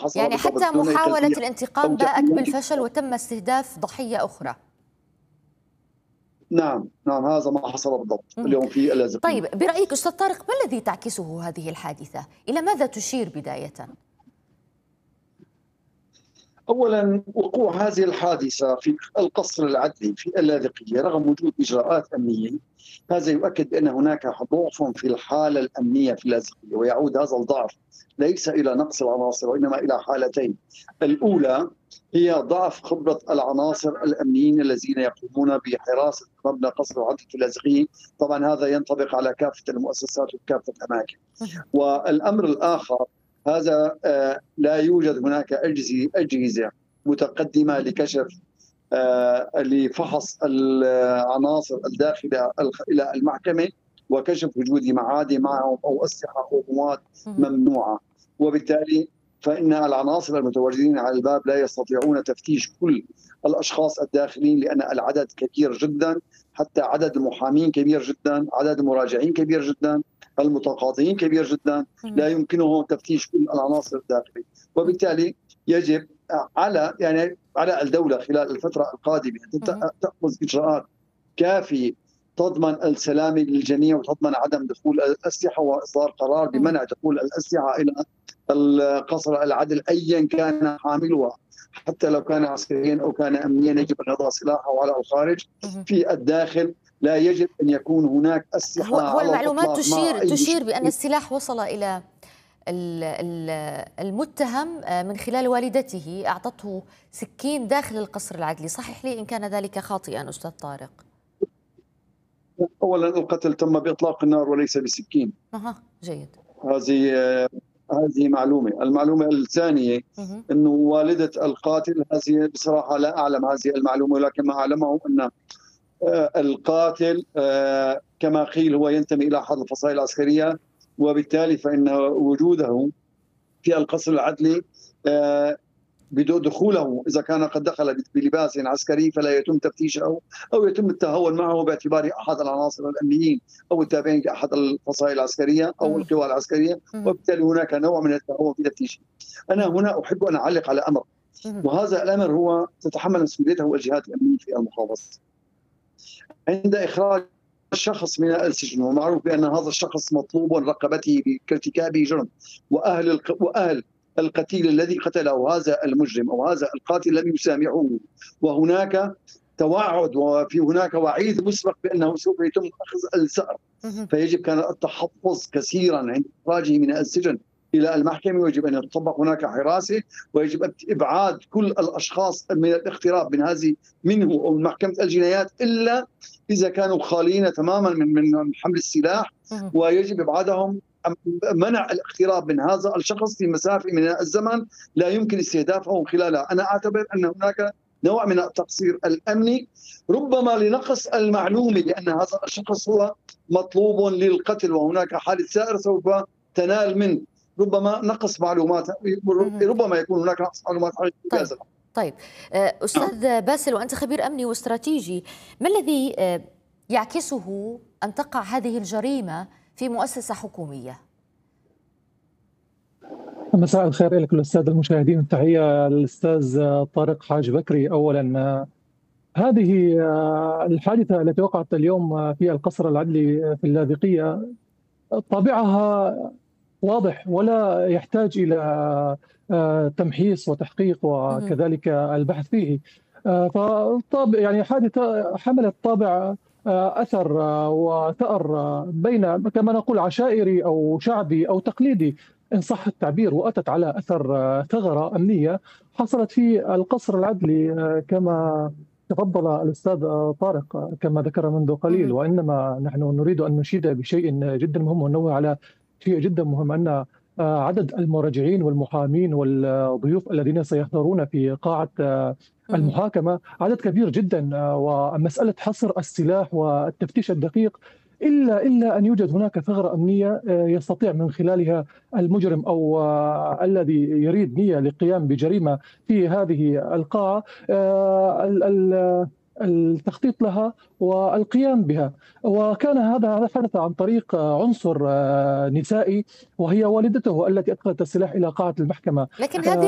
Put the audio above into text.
حصل يعني بالضبط حتى دون أي محاولة خلفية الانتقام أو باءت تحليل. بالفشل وتم استهداف ضحية أخرى. نعم نعم، هذا ما حصل بالضبط مهم. اليوم في اللاذقية. طيب برأيك أستاذ طارق، ما الذي تعكسه هذه الحادثة؟ إلى ماذا تشير بداية؟ أولا، وقوع هذه الحادثة في القصر العدلي في اللاذقية رغم وجود إجراءات أمنية، هذا يؤكد بأن هناك ضعف في الحالة الأمنية في اللاذقية، ويعود هذا الضعف ليس إلى نقص العناصر وإنما إلى حالتين. الأولى هي ضعف خبرة العناصر الأمنيين الذين يقومون بحراسة مبنى قصر العدلي في اللاذقية. طبعا هذا ينطبق على كافة المؤسسات وكافة الأماكن. مهم. والأمر الآخر، هذا لا يوجد هناك أجهزة متقدمة لكشف لفحص العناصر الداخلة إلى المحكمة وكشف وجود معادن معهم أو أسلحة أو مواد مهم. ممنوعة، وبالتالي فإن العناصر المتواجدين على الباب لا يستطيعون تفتيش كل الأشخاص الداخلين، لأن العدد كبير جدا، حتى عدد المحامين كبير جدا، عدد المراجعين كبير جدا، المتقاضين كبير جدا، لا مهم. يمكنهم تفتيش كل العناصر الداخلية. وبالتالي يجب على الدولة خلال الفترة القادمة أن مهم. تأخذ إجراءات كافية تضمن السلامة للجميع وتضمن عدم دخول الأسلحة، وإصدار قرار مهم. بمنع دخول الأسلحة إلى القصر العدل أيا كان حاملها، حتى لو كان عسكريا أو كان أمنيا يجب أن يضع سلاحه على الخارج. مهم. في الداخل لا يجب أن يكون هناك أسلحة هو على المعلومات الإطلاق مع أي تشير بأن شخص. السلاح وصل إلى المتهم من خلال والدته، أعطته سكين داخل القصر العدلي. صحح لي إن كان ذلك خاطئا أستاذ طارق. أولا، القتل تم بإطلاق النار وليس بسكين. جيد. هذه معلومة. المعلومة الثانية مهم. أنه والدة القاتل، هذه بصراحة لا أعلم هذه المعلومة، ولكن ما أعلمه أن القاتل كما قيل هو ينتمي إلى أحد الفصائل العسكرية، وبالتالي فإن وجوده في القصر العدلي بدون دخوله، إذا كان قد دخل بلباس عسكري فلا يتم تفتيشه أو يتم التهاون معه باعتباره أحد العناصر الأمنيين أو التابعين لأحد الفصائل العسكرية أو مهم. القوى العسكرية، مهم. وبالتالي هناك نوع من التهاون في تفتيشه. أنا هنا أحب أن أعلق على أمر، مهم. وهذا الأمر هو تتحمل مسؤوليته الجهات الأمنية في المحافظة. عند إخراج الشخص من السجن ومعروف بأن هذا الشخص مطلوب رقبته بارتكاب جرم، وأهل القتيل الذي قتله هذا المجرم أو هذا القاتل لم يسامحوه، وهناك توعد وفي هناك وعيد مسبق بأنه سوف يتم أخذ الثأر، مهم. فيجب كان التحفظ كثيرا عند إخراجه من السجن إلى المحكمة، ويجب أن يطبق هناك حراسة، ويجب إبعاد كل الأشخاص من الاقتراب منه أو من محكمة الجنايات إلا إذا كانوا خاليين تماما من حمل السلاح، مهم. ويجب إبعادهم، منع الاقتراب من هذا الشخص في مسافة من الزمن لا يمكن استهدافه خلالها. أنا أعتبر أن هناك نوع من التقصير الأمني، ربما لنقص المعلومة بأن هذا الشخص هو مطلوب للقتل وهناك حالة سائر سوف تنال منه، ربما نقص معلومات، مهم. ربما يكون هناك نقص معلومات عن طيب. الجهاز. طيب أستاذ باسل، وأنت خبير أمني واستراتيجي، ما الذي يعكسه أن تقع هذه الجريمة في مؤسسة حكومية؟ مساء الخير لك الأستاذ المشاهدين، التحية للأستاذ طارق حاج بكري. أولا هذه الحادثة التي وقعت اليوم في القصر العدلي في اللاذقية طابعها واضح ولا يحتاج إلى تمحيص وتحقيق مهم. وكذلك البحث فيه. فطابع يعني حادثة حملت طابع أثر وثأر بين كما نقول عشائري أو شعبي أو تقليدي إن صح التعبير، وأتت على أثر ثغرة أمنية حصلت في القصر العدلي كما تفضل الأستاذ طارق كما ذكر منذ قليل. مهم. وإنما نحن نريد أن نشيد بشيء جدا مهم وننوه على شيء جدا مهم، أن عدد المراجعين والمحامين والضيوف الذين سيحضرون في قاعة مهم. المحاكمة عدد كبير جدا، ومسألة حصر السلاح والتفتيش الدقيق إلا أن يوجد هناك ثغرة أمنية يستطيع من خلالها المجرم أو الذي يريد نية للقيام بجريمة في هذه القاعة التخطيط لها والقيام بها. وكان هذا حدث عن طريق عنصر نسائي، وهي والدته التي أدخلت السلاح إلى قاعة المحكمة. لكن هذه